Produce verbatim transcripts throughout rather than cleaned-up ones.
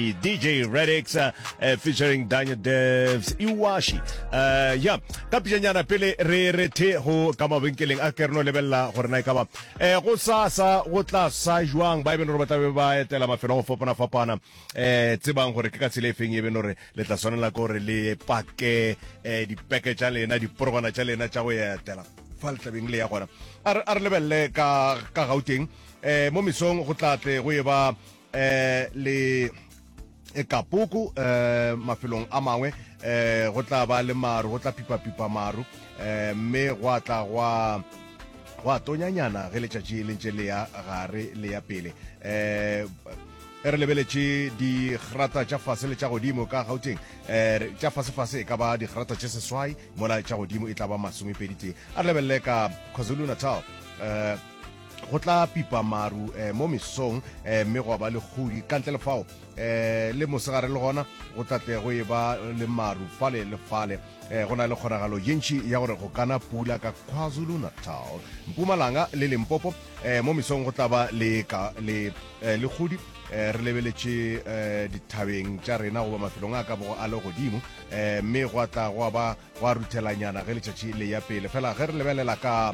D J Redix uh, uh, featuring Daniel Devs Iwashi. Uh, yeah, ka pijanyana pele re re the ho ka mabenkeleng a kerno lebella gore na ka ba eh go sa sa go tla sa jwang ba ibeno re batla ba etela mafelo go fopana fapana eh tsebang gore ke ka tsile feng e beno re le tla sonela gore le pake eh di package le na di porogana tsa lena tsa go etela falta beng le ya gona a re lebelle ka ka Gauteng eh mo misong go tla tle go e ba eh le e kapuku eh mafelong a mangwe eh go tla ba le maru go tla pipa pipa maru eh me go tla gwa gwa tonyanyana ge le tšatši le ntše le ya gare le ya pele eh re lebeletše di grata tša fase le tša godimo ka Gauteng eh tša fase fase ka ba di grata tša seswai mola tša godimo e tla ba masomepedi teng a lebelle ka KwaZulu Natal eh go tla pipa maru eh, mo mesong eh, mme go ba le kgodi ka ntle le fao eh, le mosegare le gona go tlatle go e ba le maru fale le fale eh, go na le kgonagalo yentši ya gore go kana pula ka KwaZulu Natal Mpumalanga le Limpopo eh, mo mesong go tla ba le ka le eh, le kgodi eh, re lebeletše eh, dithabeng tša rena goba mafelong a ka bogo a le godimo eh, mme go tla go ba go a ruthelanyana ge letšatši le ya pele fela ge re lebelela ka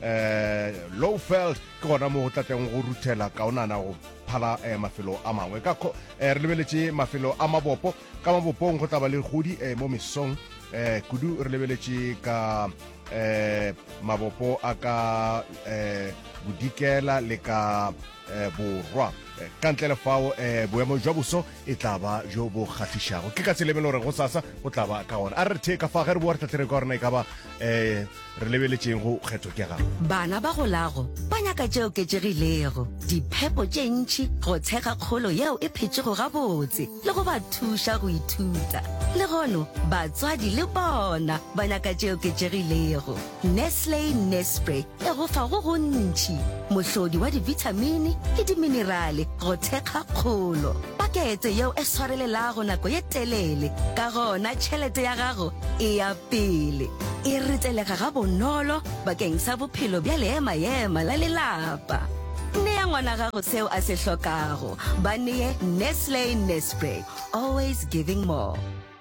eh Lowveld ke gona mo go tlateng go ruthela ka onana go phala eh, mafelo a mangwe ka eh, re lebeletše mafelo a mabopo ka mabopong go tla ba le kgodi eh, mo mesong eh kudu re lebeletše ka eh mabopo a ka eh Bodikela le ka eh, Borwa ka ntle le fao eh boemo jwa boso e tla ba jo bo kgahlišago ke ka tsela e gore go sasa go tla ba ka gona a re the ka fa ge re bua re tla tle ka rona e ka ba eh re lebeletšeng go kgetho ke gago bana ba go lago ba nyaka tšeo oketsegilego diphepo tše ntšhi go tshega kgolo yeo e phetšego gabotse le go ba thuša go ithuta le gono batswadi le bona ba nyaka tšeo oketsegilego Nestle Nespray e go fa go gontšhi mohlodi wa divitamini le diminerale go thekga kgolo pakete yeo e swarelelago nako ye telele ka gona tšhelete ya gago e ya pele e ritselega ga bonolo bakeng sa bophelo bja leema-ema la lelapa nea ngwana gago seo a se hlokago ba neye Nestle Nespray always giving more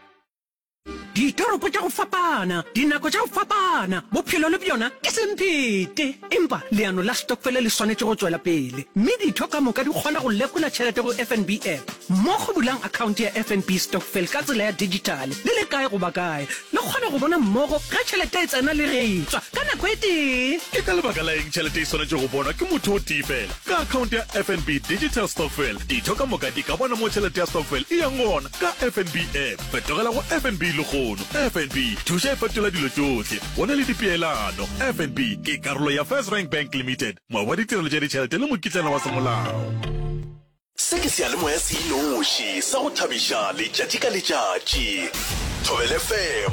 ditoropo tša go fapana dinako tša go fapana bophelo le bjona ke semphete empa leano la stokfele le swanetše go tswela pele mme ditho ka moka di kgona go lekola tšhelete go F N B app mo go bulang account ya F N B stokvel ka tsela ya digitale le le kae go ba kae le kgona go bona mmogo ka tšhelete e tsena le reetswa ka nako e tee ke ka lebaka la eng tšhelete e swanetše go bona ke motho o tee fela ka account ya F N B digital stokvel ditho ka moka di ka bona mo tšhelete ya stokvel e yang gona ka F N B app fetogela go F N B le kgono F N B thuša e fetola dilo tšohle bona le dipeelano F N B ke karolo ya First Rank Bank Limited moa wa ditirelo tša ditšhelete le mokitlana wa semolao se ke seyalemoya se inoši sa go thabiša letšatši ka letšatši Thobela F M